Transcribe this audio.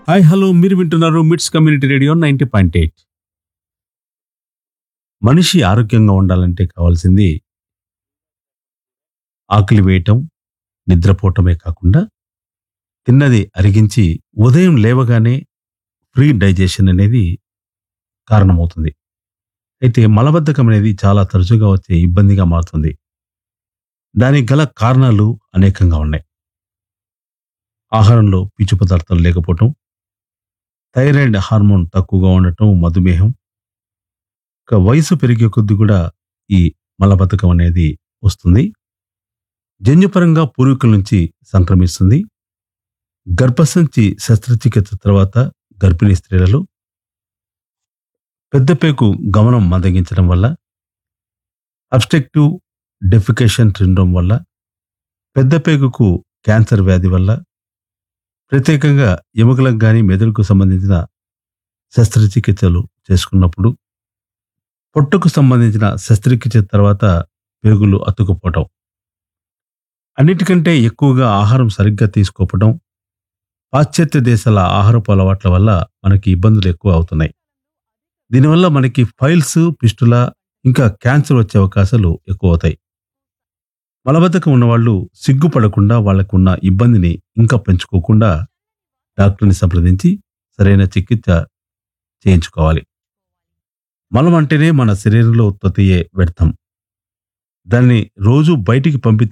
Hi hello మీరు వింటున్నారు మిట్స్ కమ్యూనిటీ రేడియో 90.8. మనిషి ఆరోగ్యంగా ఉండాలంటే కావాల్సింది ఆకలి వేయటం, నిద్రపోవటమే కాకుండా తిన్నది అరిగించి ఉదయం లేవగానే ఫ్రీ డైజెషన్ అనేది కారణమవుతుంది. అయితే మలబద్ధకం అనేది చాలా తరచుగా వచ్చే ఇబ్బందిగా మారుతుంది. దానికి గల కారణాలు అనేకంగా ఉన్నాయి. ఆహారంలో పీచు పదార్థాలు లేకపోవటం, థైరాయిడ్ హార్మోన్ తక్కువగా ఉండటం, మధుమేహం, ఇక వయసు పెరిగే కొద్దీ కూడా ఈ మలబద్ధకం అనేది వస్తుంది. జన్యుపరంగా పూర్వీకుల నుంచి సంక్రమిస్తుంది. గర్భసంచి శస్త్రచికిత్స తర్వాత గర్భిణీ స్త్రీలలో పెద్దపేగు గమనం మందగించడం వల్ల, అబ్స్ట్రక్టివ్ డెఫికేషన్ సిండ్రోమ్ వల్ల, పెద్దపేగుకు క్యాన్సర్ వ్యాధి వల్ల, ప్రత్యేకంగా ఎముకలకు గాని మెదడుకు సంబంధించిన శస్త్రచికిత్సలు చేసుకున్నప్పుడు, పొట్టుకు సంబంధించిన శస్త్రచికిత్స తర్వాత పేగులు అతుక్కుపోవటం, అన్నిటికంటే ఎక్కువగా ఆహారం సరిగ్గా తీసుకోకపోవడం, పాశ్చాత్య దేశాల ఆహారపు అలవాట్ల వల్ల మనకి ఇబ్బందులు ఎక్కువ అవుతున్నాయి. దీనివల్ల మనకి ఫైల్స్, పిస్టులా, ఇంకా క్యాన్సర్ వచ్చే అవకాశాలు ఎక్కువ అవుతాయి. మలబద్ధకం ఉన్నవాళ్ళు సిగ్గుపడకుండా వాళ్ళకున్న ఇబ్బందిని ఇంకా పెంచుకోకుండా డాక్టర్ని సంప్రదించి సరైన చికిత్స చేయించుకోవాలి. మలం అంటేనే మన శరీరంలో ఉత్పత్తి అయ్యే వ్యర్థం. దాన్ని రోజు బయటికి పంపితే